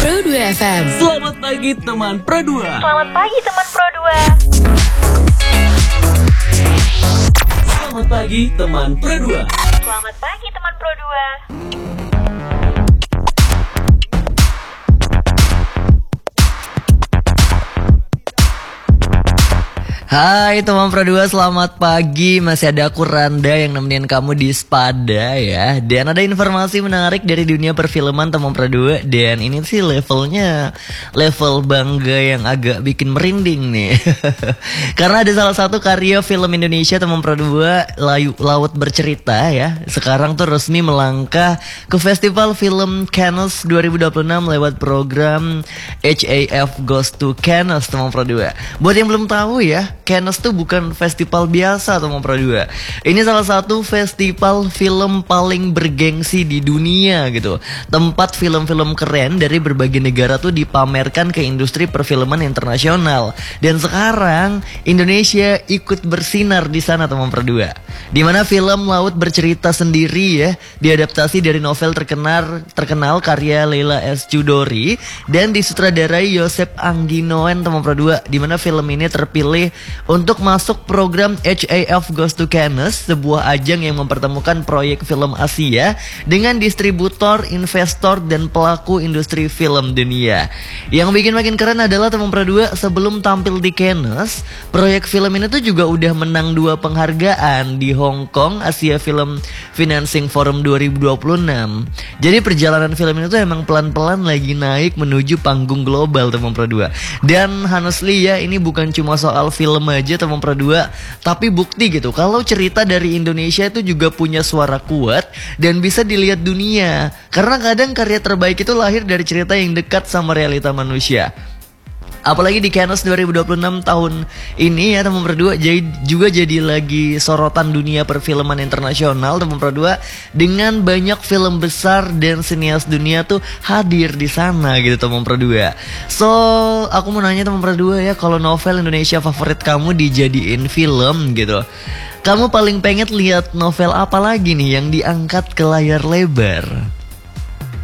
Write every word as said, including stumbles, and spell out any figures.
Pro dua F M. Selamat pagi teman Pro dua. Selamat pagi teman Pro dua. Selamat pagi teman Pro dua. Selamat pagi teman Pro dua. Hai teman Pro dua, selamat pagi. Masih ada aku Randa yang nemenin kamu di Spada ya. Dan ada informasi menarik dari dunia perfilman teman Pro dua. Dan ini sih levelnya level bangga yang agak bikin merinding nih. Karena ada salah satu karya film Indonesia teman Pro dua, Laut Bercerita ya. Sekarang tuh resmi melangkah ke Festival Film Cannes dua ribu dua puluh enam lewat program H A F Goes to Cannes teman Pro dua. Buat yang belum tahu ya, Cannes tuh bukan festival biasa teman Pro dua. Ini salah satu festival film paling bergengsi di dunia gitu. Tempat film-film keren dari berbagai negara tuh dipamerkan ke industri perfilman internasional. Dan sekarang Indonesia ikut bersinar di sana teman Pro dua. Di mana film Laut Bercerita sendiri ya diadaptasi dari novel terkenal terkenal karya Leila S. Chudori dan disutradarai Yosep Angginoen teman Pro dua. Di mana film ini terpilih untuk masuk program H A F Goes to Cannes, sebuah ajang yang mempertemukan proyek film Asia dengan distributor, investor, dan pelaku industri film dunia. Yang bikin makin keren adalah teman Pro dua, sebelum tampil di Cannes, proyek film ini tuh juga udah menang dua penghargaan di Hong Kong Asia Film Financing Forum dua ribu dua puluh enam. Jadi perjalanan film ini tuh emang pelan-pelan lagi naik menuju panggung global teman Pro dua. Dan honestly ya, ini bukan cuma soal film aja teman Pro dua, tapi bukti gitu kalau cerita dari Indonesia itu juga punya suara kuat dan bisa dilihat dunia. Karena kadang karya terbaik itu lahir dari cerita yang dekat sama realita manusia. Apalagi di Cannes dua ribu dua puluh enam tahun ini ya teman Pro dua, jadi juga jadi lagi sorotan dunia perfilman internasional teman Pro dua, dengan banyak film besar dan sinias dunia tuh hadir di sana gitu teman Pro dua. So, aku mau nanya teman Pro dua ya, kalau novel Indonesia favorit kamu dijadiin film gitu, kamu paling pengen lihat novel apa lagi nih yang diangkat ke layar lebar?